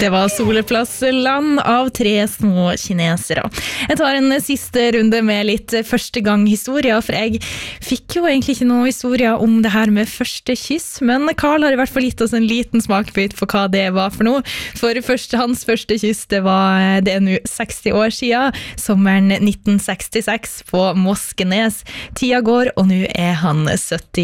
Det var Soleplass land av 3 små kinesere. Jeg tar en siste runde med litt første gang historier, for jeg fikk jo egentlig ikke noen historier om det her med første kyss, men Karl har i hvert fall gitt oss en liten smakbit for hva det var for noe. For hans første kyss, det er nå 60 år siden, sommeren 1966 på Moskenes. Tida går, og nå er han 70